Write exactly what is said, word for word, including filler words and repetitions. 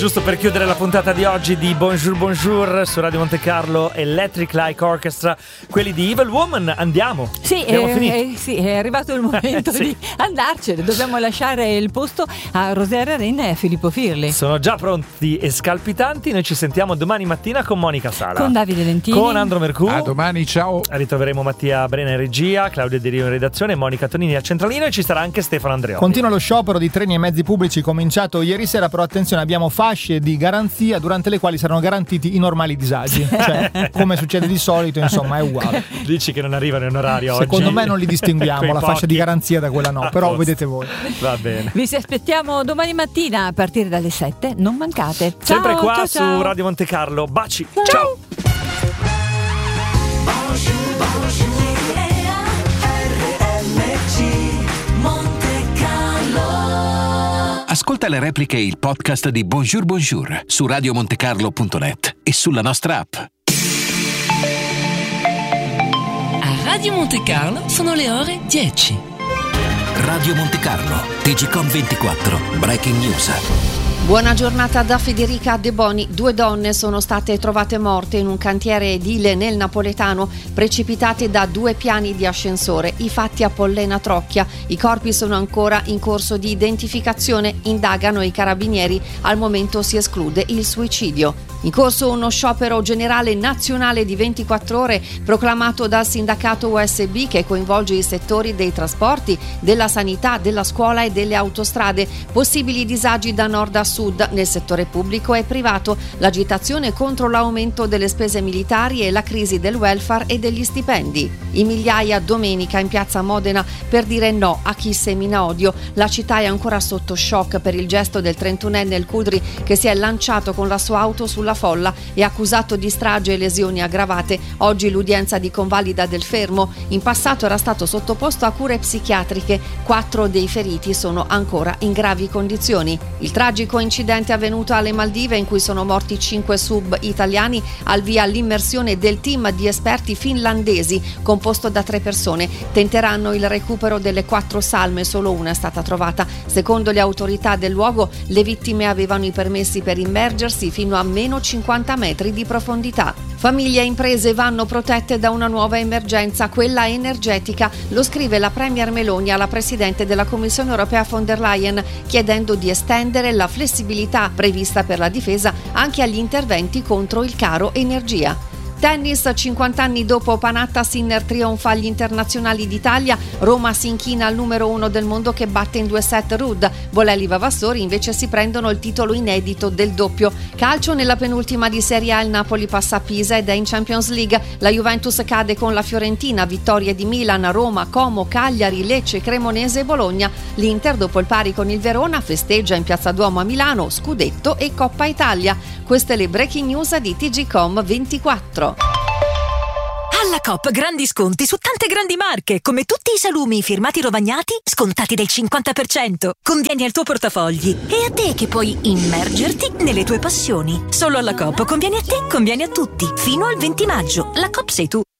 Giusto per chiudere la puntata di oggi di Bonjour Bonjour su Radio Monte Carlo, Electric Light Orchestra, quelli di Evil Woman, andiamo. Sì, Abbiamo eh, finito. eh, sì, è arrivato il momento sì. di andarcene. Dobbiamo lasciare il posto a Rosaria Renna e a Filippo Firli. Sono già pronti e scalpitanti. Noi ci sentiamo domani mattina con Monica Sala, con Davide Lentini, con Andro Mercù. A domani, ciao. Ritroveremo Mattia Brena in regia, Claudia De Rio in redazione, Monica Tonini al centralino e ci sarà anche Stefano Andreotti. Continua lo sciopero di treni e mezzi pubblici cominciato ieri sera, però attenzione, abbiamo fasce di garanzia durante le quali saranno garantiti i normali disagi, cioè come succede di solito, insomma è uguale. Dici che non arrivano in orario oggi? Secondo me non li distinguiamo, la fascia pochi. di garanzia da quella no, però vedete voi. Va bene. Vi aspettiamo domani mattina a partire dalle sette, non mancate. Ciao, Sempre qua ciao, su ciao. Radio Monte Carlo. Baci. Ciao. Ciao. Ascolta le repliche e il podcast di Bonjour Bonjour su radiomontecarlo punto net e sulla nostra app. A Radio Monte Carlo sono le ore dieci. Radio Monte Carlo, T G Com ventiquattro, Breaking News. Buona giornata da Federica De Boni. Due donne sono state trovate morte in un cantiere edile nel Napoletano, precipitate da due piani di ascensore. I fatti a Pollena Trocchia. I corpi sono ancora in corso di identificazione, indagano i carabinieri. Al momento si esclude il suicidio. In corso uno sciopero generale nazionale di ventiquattro ore proclamato dal sindacato U S B che coinvolge i settori dei trasporti, della sanità, della scuola e delle autostrade. Possibili disagi da nord a sud nel settore pubblico e privato, l'agitazione contro l'aumento delle spese militari e la crisi del welfare e degli stipendi. In migliaia domenica in piazza Modena per dire no a chi semina odio. La città è ancora sotto shock per il gesto del trentunenne El Cudri che si è lanciato con la sua auto sulla folla e accusato di strage e lesioni aggravate. Oggi l'udienza di convalida del fermo. In passato era stato sottoposto a cure psichiatriche. Quattro dei feriti sono ancora in gravi condizioni. Il tragico incidente avvenuto alle Maldive in cui sono morti cinque sub italiani al via l'immersione del team di esperti finlandesi composto da tre persone. Tenteranno il recupero delle quattro salme, solo una è stata trovata. Secondo le autorità del luogo le vittime avevano i permessi per immergersi fino a meno cinquanta metri di profondità. Famiglie e imprese vanno protette da una nuova emergenza, quella energetica. Lo scrive la Premier Meloni alla Presidente della Commissione Europea von der Leyen, chiedendo di estendere la flessibilità prevista per la difesa anche agli interventi contro il caro energia. Tennis, cinquanta anni dopo Panatta, Sinner trionfa agli internazionali d'Italia. Roma si inchina al numero uno del mondo che batte in due set Ruud. Bolelli Vavassori invece si prendono il titolo inedito del doppio. Calcio, nella penultima di Serie A il Napoli passa a Pisa ed è in Champions League. La Juventus cade con la Fiorentina, vittorie di Milan, Roma, Como, Cagliari, Lecce, Cremonese e Bologna. L'Inter, dopo il pari con il Verona, festeggia in Piazza Duomo a Milano, scudetto e Coppa Italia. Queste le breaking news di T G Com ventiquattro. Alla Coop grandi sconti su tante grandi marche, come tutti i salumi firmati Rovagnati, scontati del cinquanta per cento. Convieni al tuo portafogli e a te che puoi immergerti nelle tue passioni. Solo alla Coop conviene a te, conviene a tutti. Fino al venti maggio. La Coop sei tu.